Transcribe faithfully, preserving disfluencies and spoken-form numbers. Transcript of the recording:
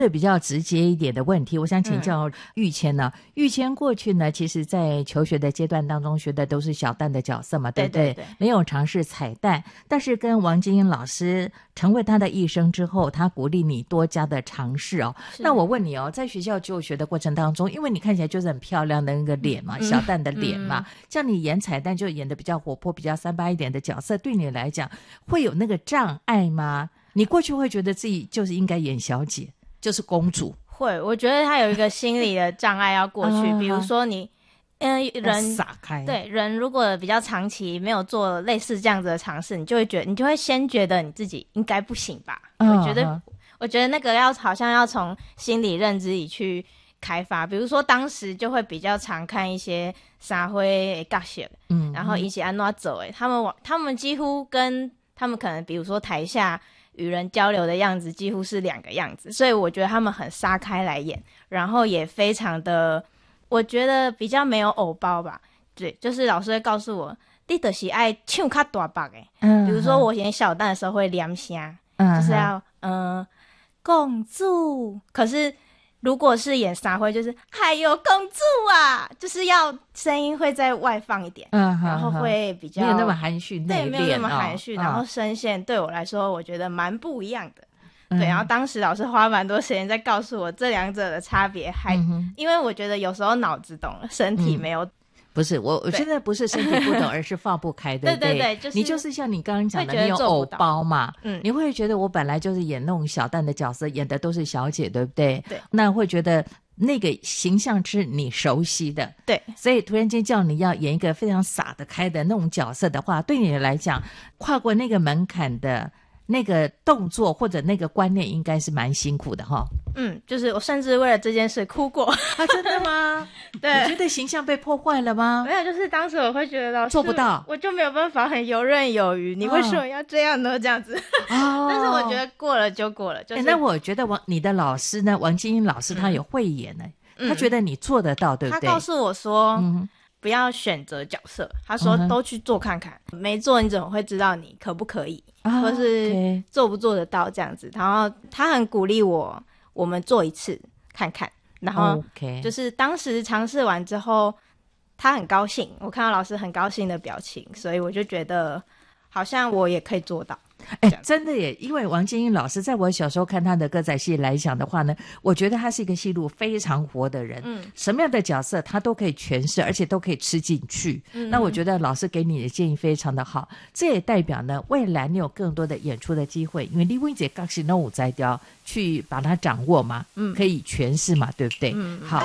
这比较直接一点的问题，我想请教玉谦呢。嗯、玉谦过去呢，其实在求学的阶段当中学的都是小旦的角色嘛，对不对？ 对对对， 没有尝试彩蛋。但是跟王金英老师成为他的一生之后，他鼓励你多加的尝试哦。那我问你哦，在学校就学的过程当中，因为你看起来就是很漂亮的那个脸嘛，嗯、小旦的脸嘛，嗯、叫你演彩蛋就演的比较活泼、比较三八一点的角色，对你来讲会有那个障碍吗？你过去会觉得自己就是应该演小姐？就是公主会，我觉得他有一个心理的障碍要过去，啊、比如说你，嗯、呃，人撒开， 对人如果比较长期没有做类似这样子的尝试，你就会觉得，你就会先觉得你自己应该不行吧？啊、我觉得，啊、我觉得那个要好像要从心理认知里去开发，比如说当时就会比较常看一些xã會角色，嗯，然后一起安怎走，哎，他们他们几乎跟他们可能比如说台下与人交流的样子几乎是两个样子，所以我觉得他们很撒开来演，然后也非常的，我觉得比较没有偶包吧。对，就是老师会告诉我，你就是爱唱较大把的，嗯，比如说我演小旦的时候会连声，嗯，就是要嗯公主，可是如果是演xã會就是还有公主啊，就是要声音会再外放一点，嗯，然后会比较没有那么含蓄内敛， 对，没有那么含蓄， 哦、 然后声线对我来说我觉得蛮不一样的，嗯、对，然后当时老师花蛮多时间在告诉我这两者的差别，还、嗯、因为我觉得有时候脑子懂了，身体没有、嗯不是我，我现在不是身体不懂，而是放不开，对不对？ 对对对，就是、 你就是像你刚刚讲的，你有偶包嘛，嗯，你会觉得我本来就是演那种小旦的角色，演的都是小姐，对不对？ 对， 那会觉得那个形象是你熟悉的， 对， 所以突然间叫你要演一个非常洒得开的那种角色的话，对你来讲，跨过那个门槛的那个动作或者那个观念，应该是蛮辛苦的哈。 嗯，就是我甚至为了这件事哭过。 啊，真的吗？对，你觉得形象被破坏了吗？ 没有，就是当时我会觉得老师做不到， 我就没有办法很游刃有余。你为什么要这样呢？哦、这样子。哦。但是我觉得过了就过了，就是。 欸、那我觉得王你的老师呢，王金英老师他有慧眼呢、嗯，他觉得你做得到，对不对？ 他告诉我说，嗯，不要选择角色，他说都去做看看，嗯、没做你怎么会知道你可不可以，啊、或是做不做得到这样子。然后他很鼓励我。我们做一次看看，然后就是当时尝试完之后他很高兴，我看到老师很高兴的表情，所以我就觉得好像我也可以做到。 哎，真的耶！因为王金英老师在我小时候看他的歌仔戏来讲的话呢，我觉得他是一个戏路非常活的人，嗯，什么样的角色他都可以诠释，而且都可以吃进去。嗯，那我觉得老师给你的建议非常的好，这也代表呢，未来你有更多的演出的机会，因为你有这角色都有才调去把它掌握嘛，嗯，可以诠释嘛，对不对？嗯，好。